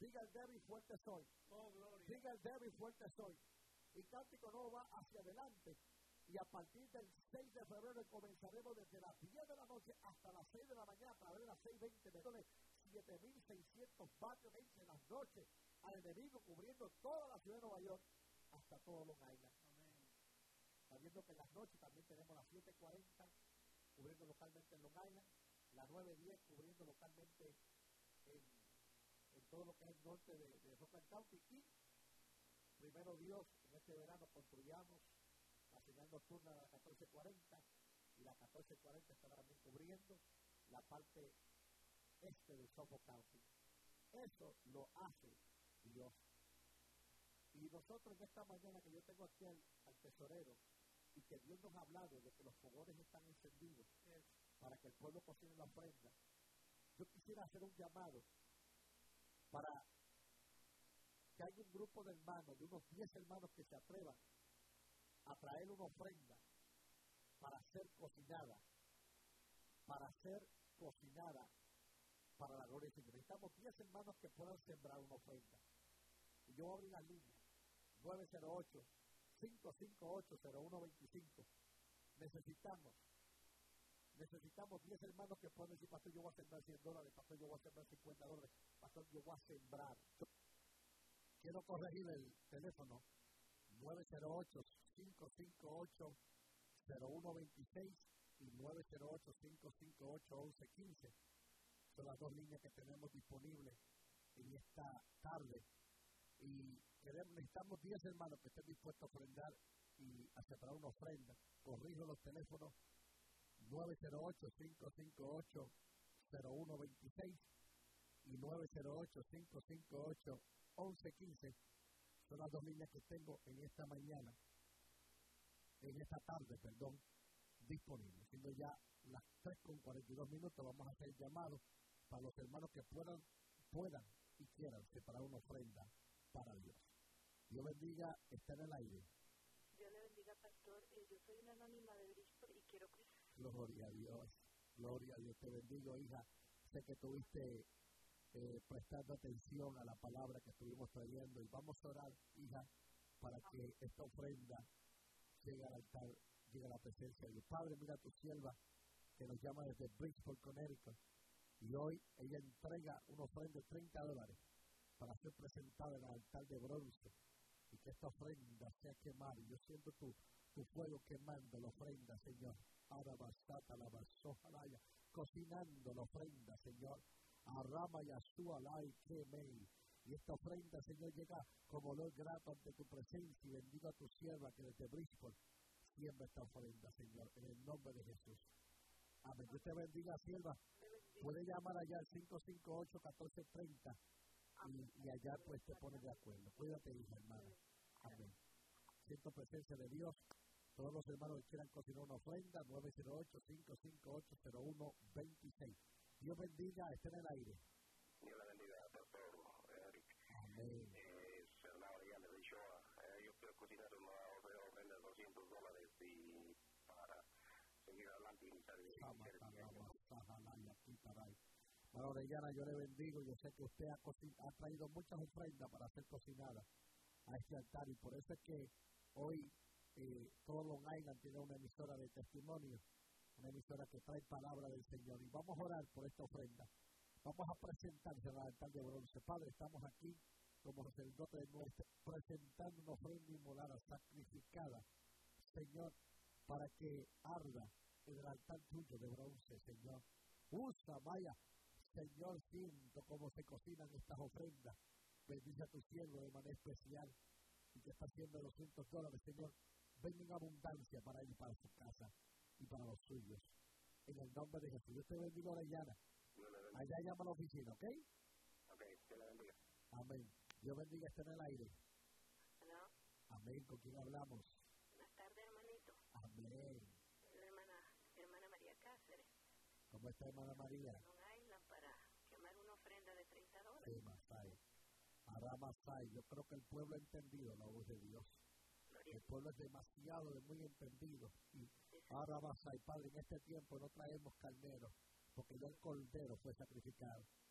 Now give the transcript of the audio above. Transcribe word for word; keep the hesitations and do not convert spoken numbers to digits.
Diga el débil, fuerte soy. Oh, gloria. Diga el débil, fuerte soy. Y Cántico Nuevo va hacia adelante. Y a partir del seis de febrero comenzaremos desde las diez de la noche hasta las seis de la mañana, a través de las seis veinte, dándole siete mil seiscientos vatios en las noches al enemigo, cubriendo toda la ciudad de Nueva York hasta todo Long Island. Amén. Sabiendo que en las noches también tenemos las siete cuarenta cubriendo localmente en Long Island, las nueve diez cubriendo localmente en, en todo lo que es el norte de, de Rockland County. Y primero Dios, en este verano construyamos la señal nocturna de la catorce cuarenta y la catorce cuarenta estará también cubriendo la parte este de Suffolk County. Eso lo hace Dios. Y nosotros en esta mañana que yo tengo aquí al, al tesorero y que Dios nos ha hablado de que los fogones están encendidos Yes. para que el pueblo cocine la ofrenda, yo quisiera hacer un llamado para que haya un grupo de hermanos, de unos diez hermanos que se atrevan a traer una ofrenda para ser cocinada, para ser cocinada para la gloria de Dios. Necesitamos diez hermanos que puedan sembrar una ofrenda. Y yo voy a abrir la línea, nueve cero ocho, cinco cinco ocho, cero uno dos cinco. Necesitamos, necesitamos diez hermanos que puedan decir, pastor, yo voy a sembrar cien dólares, pastor, yo voy a sembrar cincuenta dólares, pastor, yo voy a sembrar. Quiero corregir el teléfono, nueve cero ocho, cinco cinco ocho, cero uno dos seis y nueve cero ocho, cinco cinco ocho, once quince. Son las dos líneas que tenemos disponibles en esta tarde. Y queremos, necesitamos diez hermanos que estén dispuestos a ofrendar y a separar una ofrenda. Corrijo los teléfonos nueve cero ocho, cinco cinco ocho, cero uno dos seis y nueve cero ocho, cinco cinco ocho, once quince. Son las dos líneas que tengo en esta mañana, en esta tarde, perdón, disponibles. Siendo ya las tres con cuarenta y dos minutos, vamos a hacer llamados para los hermanos que puedan, puedan y quieran separar una ofrenda para Dios. Dios bendiga, está en el aire. Dios le bendiga, pastor. Eh, yo soy una anónima de Bridgeport y quiero... Gloria a Dios, gloria a Dios, te bendigo, hija. Sé que tuviste eh, prestando atención a la palabra que estuvimos trayendo y vamos a orar, hija, para que esta ofrenda llegue al altar, llegue a la presencia de Dios. Padre, mira a tu sierva que nos llama desde Bridgeport, Connecticut, y hoy ella entrega una ofrenda de treinta dólares para ser presentada en el altar de bronce y que esta ofrenda sea quemada. Y yo siento tu, tu fuego quemando la ofrenda, Señor. Ahora basata la basojalaya, cocinando la ofrenda, Señor. Arrama y azualay quemei. Y esta ofrenda, Señor, llega como olor grato ante tu presencia y bendigo a tu sierva que desde Bridgeport siembra esta ofrenda, Señor, en el nombre de Jesús. Amén. Dios te bendiga, sierva. Puede llamar allá al cinco cinco ocho, uno cuatro tres cero y, y allá pues te pones de acuerdo. Cuídate, hija, hermana. Amén. Siento presencia de Dios. Todos los hermanos que quieran cocinar una ofrenda, nueve cero ocho, cinco cinco ocho, cero uno dos seis. Dios bendiga, esté en el aire. Dios la bendiga, pastor Eric. Amén. Eh, Fernando ya le dijo, eh, yo quiero cocinar una ofrenda de doscientos dólares y para seguir adelante y iniciar el Bueno, Orellana, yo le bendigo. Yo sé que usted ha, ha traído muchas ofrendas para ser cocinadas a este altar y por eso es que hoy eh, todo Long Island tiene una emisora de testimonio, una emisora que trae palabra del Señor. Y vamos a orar por esta ofrenda. Vamos a presentarse al altar de bronce. Padre, estamos aquí como sacerdote de nuestro, presentando una ofrenda inmolada, sacrificada, Señor, para que arda en el altar tuyo de bronce, Señor. Usa, vaya, Señor, siento cómo se cocinan estas ofrendas. Bendice a tu siervo de manera especial y que está haciendo doscientos dólares, Señor. Venga en abundancia para él y para su casa y para los suyos. En el nombre de Jesús. Yo te bendigo, Orellana. Allá llama a la oficina, ¿ok? Ok, Dios la bendiga. Amén. Dios bendiga, esté en el aire. ¿Aló? Amén. ¿Con quién hablamos? Buenas tardes, hermanito. Amén. Soy la hermana, hermana María Cáceres. ¿Cómo está, hermana María? Long Island para quemar una ofrenda de treinta dólares. Sí, Masai. Ahora Masai. Yo creo que el pueblo ha entendido la voz de Dios. Gloria. El pueblo es demasiado, de muy entendido. Y ahora Masai, Padre, en este tiempo no traemos carneros, porque ya el cordero fue sacrificado.